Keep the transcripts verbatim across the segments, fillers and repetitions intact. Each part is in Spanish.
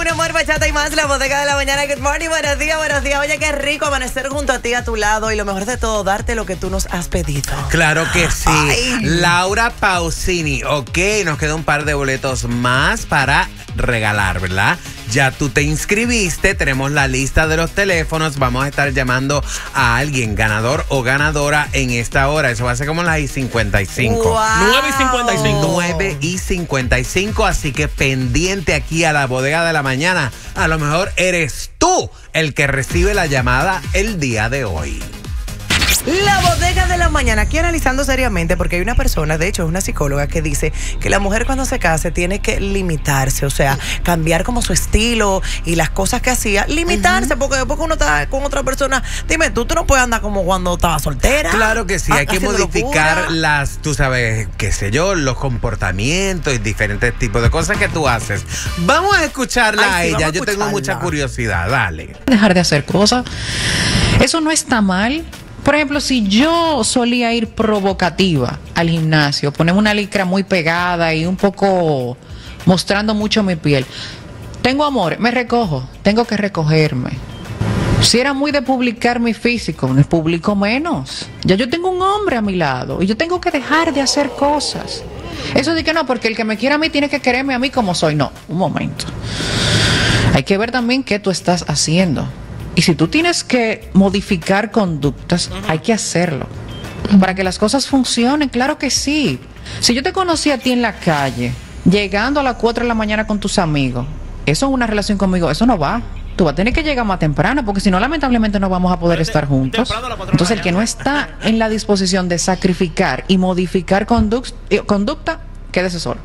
uno, amor, bachata y más, la bodega de la mañana. Good morning, buenos días, buenos días. Oye, qué rico amanecer junto a ti, a tu lado. Y lo mejor de todo, darte lo que tú nos has pedido. Claro que sí. Ay. Laura Pausini, ok, nos queda un par de boletos más para regalar, ¿verdad? Ya tú te inscribiste, tenemos la lista de los teléfonos, vamos a estar llamando a alguien, ganador o ganadora en esta hora. Eso va a ser como las y cincuenta y cinco. Wow. nueve y cincuenta y cinco. nueve y cincuenta y cinco, así que pendiente aquí a la bodega de la mañana. A lo mejor eres tú el que recibe la llamada el día de hoy. La bodega de la mañana, aquí analizando seriamente, porque hay una persona, de hecho es una psicóloga, que dice que la mujer cuando se case tiene que limitarse, o sea, cambiar como su estilo y las cosas que hacía, limitarse, uh-huh. porque después que uno está con otra persona, dime, tú, tú no puedes andar como cuando estabas soltera. Claro que sí, hay que modificar locura. las, tú sabes, qué sé yo, los comportamientos y diferentes tipos de cosas que tú haces. Vamos a escucharla Ay, sí, a ella, a yo tengo mucha curiosidad, dale. Dejar de hacer cosas, eso no está mal. Por ejemplo, si yo solía ir provocativa al gimnasio, ponerme una licra muy pegada y un poco mostrando mucho mi piel, tengo amor, me recojo, tengo que recogerme. Si era muy de publicar mi físico, me publico menos. Ya yo tengo un hombre a mi lado y yo tengo que dejar de hacer cosas. Eso de que no, porque el que me quiera a mí tiene que quererme a mí como soy. No, un momento. Hay que ver también qué tú estás haciendo. Y si tú tienes que modificar conductas, uh-huh. hay que hacerlo. Uh-huh. Para que las cosas funcionen, claro que sí. Si yo te conocí a ti en la calle, llegando a las cuatro de la mañana con tus amigos, eso es una relación conmigo, eso no va. Tú vas a tener que llegar más temprano, porque si no, lamentablemente no vamos a poder estar juntos. Entonces, el que no está en la disposición de sacrificar y modificar conduct- conducta, quédese solo.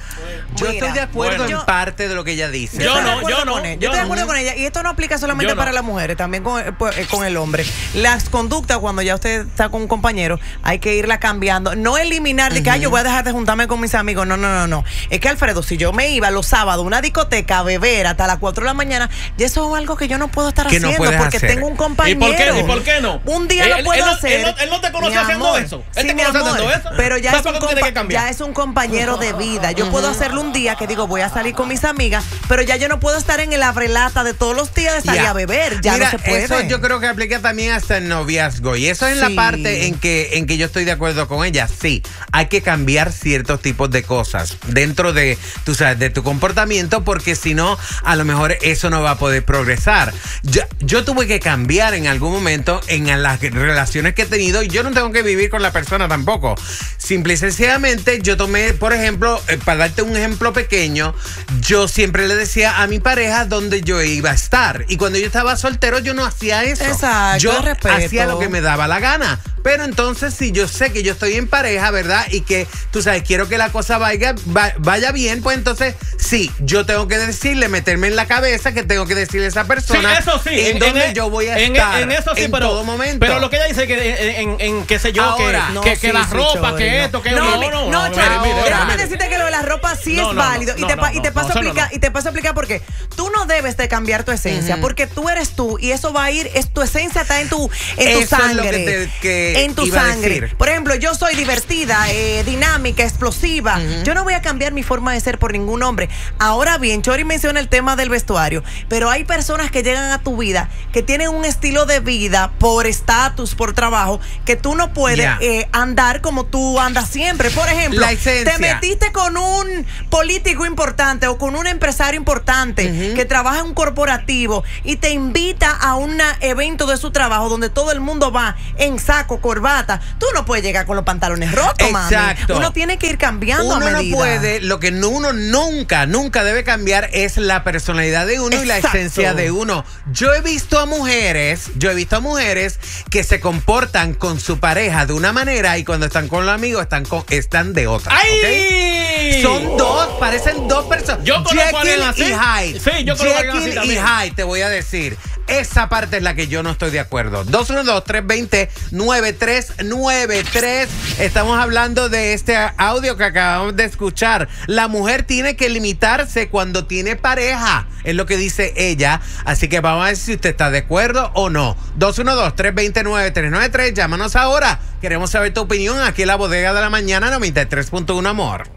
Yo Mira, estoy de acuerdo bueno, en parte de lo que ella dice. Yo no, yo no. Yo estoy de acuerdo con ella. Y esto no aplica solamente Yo no. para las mujeres, también con, con el hombre. Las conductas, cuando ya usted está con un compañero, hay que irla cambiando. No eliminar de que uh-huh. yo voy a dejar de juntarme con mis amigos. No, no, no, no. Es que, Alfredo, si yo me iba los sábados a una discoteca a beber hasta las cuatro de la mañana, ya eso es algo que yo no puedo estar que haciendo no porque hacer. tengo un compañero. ¿Y por qué, ¿Y por qué no? Un día él, lo puedo él, hacer. Él, él, él no te conoce haciendo amor. eso. Él Sí, te conoce haciendo eso. Pero ya es, un compa- ya. ya es un compañero de vida. Yo uh-huh. puedo hacerlo un día que digo, voy a salir con mis amigas, pero ya yo no puedo estar en el abrelata de todos los días de salir yeah. a beber. Ya Mira, no se puede. Eso yo creo que aplica también hasta el noviazgo. Y eso es sí. la parte en que, en que yo estoy de acuerdo con ella. Sí, hay que cambiar ciertos tipos de cosas dentro de, tú sabes, de tu comportamiento, porque si no, a lo mejor eso no va a poder progresar. Yo, yo tuve que cambiar en algún momento en las relaciones que he tenido, y yo no tengo que vivir con la persona tampoco. Simple y sencillamente, yo tomé, por ejemplo, eh, para darte un ejemplo pequeño, yo siempre le decía a mi pareja dónde yo iba a estar. Y cuando yo estaba soltero, yo no hacía eso. Exacto, yo respeto. hacía lo que me daba la gana. Pero entonces, si yo sé que yo estoy en pareja, ¿verdad? Y que, tú sabes, quiero que la cosa vaya, vaya bien, pues entonces, sí, yo tengo que decirle, meterme en la cabeza que tengo que decirle a esa persona. Sí, eso sí. En, en donde en, yo voy a en, estar en, eso sí, en pero, todo momento. Pero lo que ella dice que en, en, en qué sé yo, ahora, que, no, que, sí, que la sí, ropa, Chori, que no. esto, que no, no, no, no, no, no, Chori, mire, mire, déjame mire. decirte que lo de la ropa sí no, es no, válido. no, y, te, no, y te no, paso no, a explicar, no, no. y te paso a explicar por qué. Tú no debes de cambiar tu esencia, uh-huh. porque tú eres tú y eso va a ir, es, tu esencia está en tu, en tu eso sangre. Es lo que te, que en tu iba sangre. A decir. Por ejemplo, yo soy divertida, eh, dinámica, explosiva. Uh-huh. Yo no voy a cambiar mi forma de ser por ningún hombre. Ahora bien, Chori menciona el tema del vestuario, pero hay personas que llegan a tu vida que tienen un estilo de vida por estatus, por trabajo, que tú no puedes yeah. eh, andar como tú andas siempre. Por ejemplo, te metiste con un político importante o con un empresario importante uh-huh. que trabaja en un corporativo y te invita a un evento de su trabajo donde todo el mundo va en saco, corbata. Tú no puedes llegar con los pantalones rotos, mami. Exacto. Uno tiene que ir cambiando uno a medida. Uno no puede, lo que uno nunca, nunca debe cambiar es la personalidad de uno. Exacto. Y la esencia de uno. Yo he visto a mujeres, yo he visto a mujeres que se comportan con su pareja de una manera y cuando están con los amigos están, con, están de otra. ¡Ay! ¿Okay? Son dos, parecen dos personas. Yo conozco a alguien Jekyll así. y Hyde. Sí, yo conozco a alguien así Jekyll y también. Hyde, te voy a decir. Esa parte es la que yo no estoy de acuerdo. dos uno dos, tres dos cero, nueve tres nueve tres. Estamos hablando de este audio que acabamos de escuchar. La mujer tiene que limitarse cuando tiene pareja. Es lo que dice ella. Así que vamos a ver si usted está de acuerdo o no. dos uno dos, tres dos cero, nueve tres nueve tres. Llámanos ahora. Queremos saber tu opinión aquí en la bodega de la mañana noventa y tres punto uno, amor.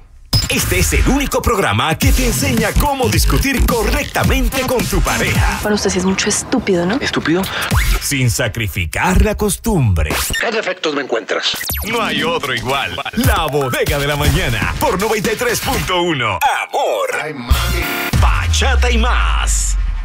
Este es el único programa que te enseña cómo discutir correctamente con tu pareja. Para usted sí es mucho estúpido, ¿no? ¿Estúpido? Sin sacrificar la costumbre. ¿Qué defectos me encuentras? No hay otro igual. La Bodega de la Mañana por noventa y tres punto uno. Amor, Ay, mami. bachata y más.